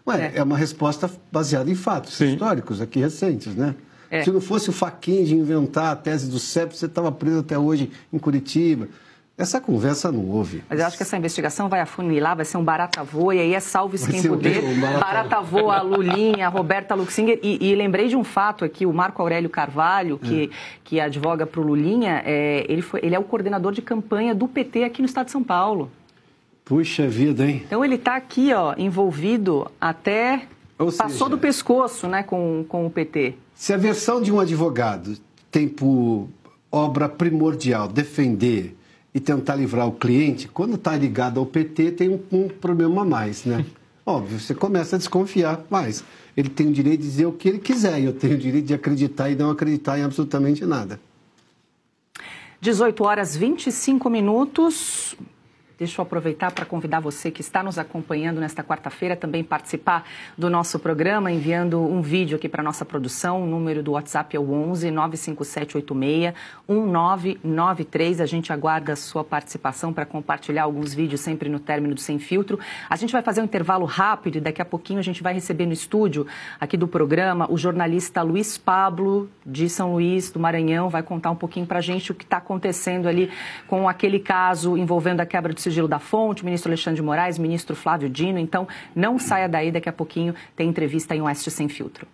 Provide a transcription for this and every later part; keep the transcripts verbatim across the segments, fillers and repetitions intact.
Ué, é. é uma resposta baseada em fatos Sim. históricos aqui recentes, né? É. Se não fosse o Fachin de inventar a tese do C E P, você estava preso até hoje em Curitiba. Essa conversa não houve. Mas eu acho que essa investigação vai afunilar, vai ser um barata-voa, e aí é salve-se quem puder. Um barata-voa, a Lulinha, a Roberta Luxinger. E, e lembrei de um fato aqui, o Marco Aurélio Carvalho, que, é. que advoga para o Lulinha, é, ele, foi, ele é o coordenador de campanha do P T aqui no estado de São Paulo. Puxa vida, hein? Então ele está aqui, ó, envolvido até... Ou seja, passou do pescoço, né, com, com o P T. Se a versão de um advogado tem por obra primordial defender e tentar livrar o cliente, quando está ligado ao P T tem um, um problema a mais, né? Óbvio, você começa a desconfiar, mas ele tem o direito de dizer o que ele quiser e eu tenho o direito de acreditar e não acreditar em absolutamente nada. dezoito horas e vinte e cinco minutos... Deixa eu aproveitar para convidar você que está nos acompanhando nesta quarta-feira também participar do nosso programa, enviando um vídeo aqui para a nossa produção. O número do WhatsApp é o onze nove cinco sete oito seis um nove nove três. A gente aguarda a sua participação para compartilhar alguns vídeos sempre no término do Sem Filtro. A gente vai fazer um intervalo rápido e daqui a pouquinho a gente vai receber no estúdio aqui do programa o jornalista Luiz Pablo, de São Luís, do Maranhão, vai contar um pouquinho para a gente o que está acontecendo ali com aquele caso envolvendo a quebra do sigilo da fonte, o ministro Alexandre de Moraes, o ministro Flávio Dino. Então, não saia daí, daqui a pouquinho tem entrevista em Oeste Sem Filtro.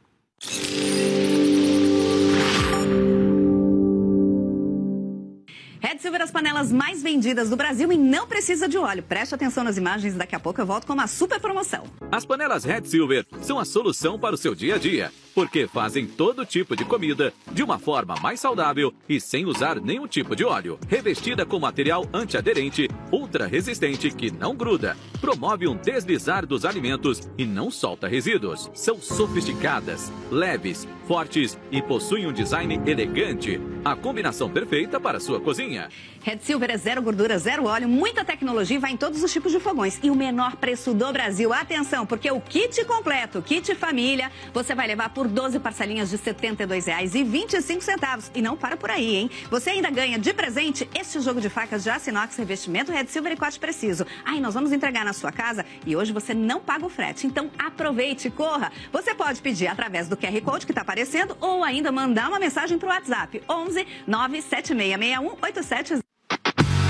Red Silver, as panelas mais vendidas do Brasil e não precisa de óleo. Preste atenção nas imagens, daqui a pouco eu volto com uma super promoção. As panelas Red Silver são a solução para o seu dia a dia, porque fazem todo tipo de comida de uma forma mais saudável e sem usar nenhum tipo de óleo. Revestida com material antiaderente, ultra resistente que não gruda, promove um deslizar dos alimentos e não solta resíduos. São sofisticadas, leves, fortes e possuem um design elegante. A combinação perfeita para a sua cozinha. Red Silver é zero gordura, zero óleo, muita tecnologia e vai em todos os tipos de fogões. E o menor preço do Brasil. Atenção, porque o kit completo, o kit família, você vai levar por doze parcelinhas de setenta e dois reais e vinte e cinco centavos. E não para por aí, hein? Você ainda ganha de presente este jogo de facas de aço inox, revestimento Red Silver e corte preciso. Aí nós vamos entregar na sua casa e hoje você não paga o frete. Então aproveite, corra. Você pode pedir através do Q R Code que está aparecendo ou ainda mandar uma mensagem para o WhatsApp onze nove sete seis seis um oito sete zero.